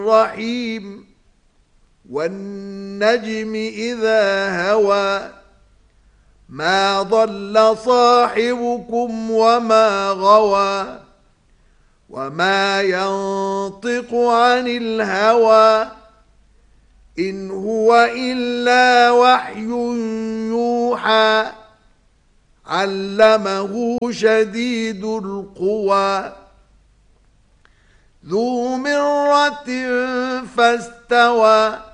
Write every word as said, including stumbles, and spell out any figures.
الرحيم والنجم إذا هوى ما ضل صاحبكم وما غوى وما ينطق عن الهوى إن هو إلا وحي يوحى علمه شديد القوى ذو مرة فاستوى